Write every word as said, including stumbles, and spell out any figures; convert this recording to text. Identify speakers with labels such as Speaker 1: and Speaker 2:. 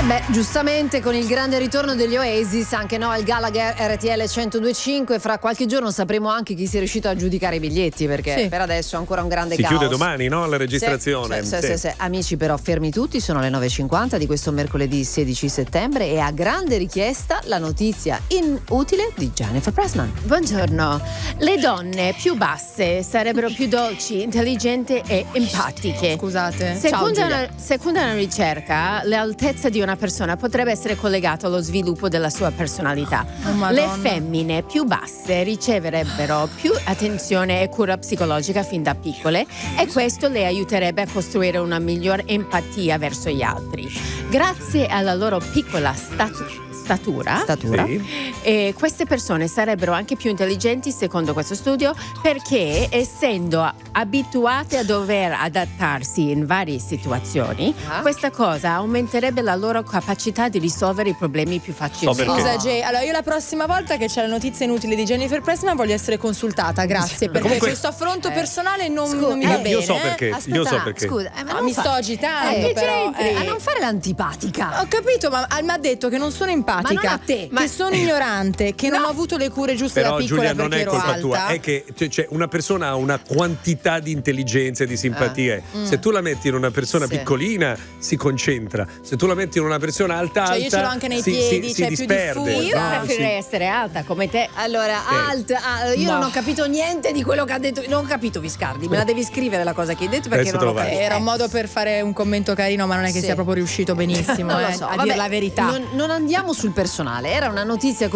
Speaker 1: Beh, giustamente con il grande ritorno degli Oasis, anche Noel Gallagher, R T L centodue e cinque, fra qualche giorno sapremo anche chi si è riuscito a giudicare i biglietti, perché
Speaker 2: Sì.
Speaker 1: per adesso è ancora un grande
Speaker 3: Si
Speaker 1: caos.
Speaker 3: chiude domani, no? La registrazione.
Speaker 1: Sì, sì,
Speaker 3: Sì.
Speaker 1: sì, sì. Amici, però fermi tutti, sono le nove e cinquanta di questo mercoledì sedici settembre e a grande richiesta la notizia inutile di Jennifer Pressman.
Speaker 2: Buongiorno. Le donne più basse sarebbero più dolci, intelligenti e empatiche.
Speaker 4: Scusate.
Speaker 2: Secondo
Speaker 4: Ciao,
Speaker 2: una, secondo una ricerca, l'altezza di una persona potrebbe essere collegata allo sviluppo della sua personalità.
Speaker 4: Oh,
Speaker 2: Le
Speaker 4: Madonna.
Speaker 2: femmine più basse riceverebbero più attenzione e cura psicologica fin da piccole e questo le aiuterebbe a costruire una migliore empatia verso gli altri. Grazie alla loro piccola statu- statura,
Speaker 1: Statura.
Speaker 3: Sì.
Speaker 2: e queste persone sarebbero anche più intelligenti secondo questo studio perché essendo abituate a dover adattarsi in varie situazioni,
Speaker 1: Ah.
Speaker 2: questa cosa aumenterebbe la loro capacità di risolvere i problemi più facilmente.
Speaker 3: perché?
Speaker 4: Scusa Jay, allora io la prossima volta che c'è la notizia inutile di Jennifer Pressman voglio essere consultata, grazie, perché
Speaker 3: Comunque-
Speaker 4: questo affronto
Speaker 1: Eh.
Speaker 4: personale non,
Speaker 1: Scusa,
Speaker 4: non mi va
Speaker 1: eh,
Speaker 4: bene.
Speaker 3: io so
Speaker 4: eh.
Speaker 3: perché.
Speaker 1: Aspetta,
Speaker 3: io so perché.
Speaker 1: Scusa, eh, ma
Speaker 4: Ah,
Speaker 1: non
Speaker 4: mi
Speaker 1: fa-
Speaker 4: sto agitando,
Speaker 1: Eh,
Speaker 4: però.
Speaker 1: c'entri?
Speaker 4: eh.
Speaker 1: A non fare l'antipatica.
Speaker 4: Ho capito, ma mi ha detto che non sono empatica,
Speaker 1: Ma non a te,
Speaker 4: che
Speaker 1: ma-
Speaker 4: sono ignorante, che non
Speaker 1: No.
Speaker 4: ho avuto le cure giuste
Speaker 3: Però
Speaker 4: da piccola
Speaker 3: Giulia non
Speaker 4: perché
Speaker 3: è
Speaker 4: ero
Speaker 3: colpa
Speaker 4: alta.
Speaker 3: tua, è che cioè, cioè, una persona ha una quantità di intelligenza e di simpatie.
Speaker 4: Mm.
Speaker 3: Se tu la metti in una persona
Speaker 1: Sì.
Speaker 3: piccolina si concentra, se tu la metti in una persona alta
Speaker 4: Cioè, io
Speaker 3: alta
Speaker 4: ce l'ho anche nei
Speaker 3: si,
Speaker 4: piedi,
Speaker 3: si,
Speaker 4: cioè,
Speaker 3: si
Speaker 4: più
Speaker 3: disperde.
Speaker 4: diffusa.
Speaker 2: Io
Speaker 3: no?
Speaker 2: preferirei
Speaker 3: Sì.
Speaker 2: essere alta come te.
Speaker 1: Allora,
Speaker 3: Sì.
Speaker 1: alt, ah, io
Speaker 4: Ma-
Speaker 1: non ho capito niente di quello che ha detto. Non ho capito, Viscardi. Me la devi scrivere la cosa che hai detto perché
Speaker 3: Adesso
Speaker 1: non ho
Speaker 3: te lo
Speaker 1: capito.
Speaker 4: Era un
Speaker 1: Eh.
Speaker 4: modo per fare un commento carino, ma non è che
Speaker 1: Sì.
Speaker 4: sia proprio riuscito benissimo
Speaker 1: Non lo
Speaker 4: eh,
Speaker 1: so,
Speaker 4: a
Speaker 1: vabbè,
Speaker 4: dire la verità.
Speaker 1: Non, non andiamo sul personale, era una notizia